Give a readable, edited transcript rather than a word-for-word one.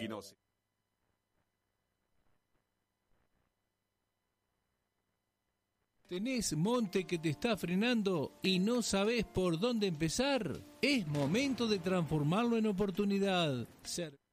Equinoce. ¿Tenés monte que te está frenando y no sabés por dónde empezar? Es momento de transformarlo en oportunidad.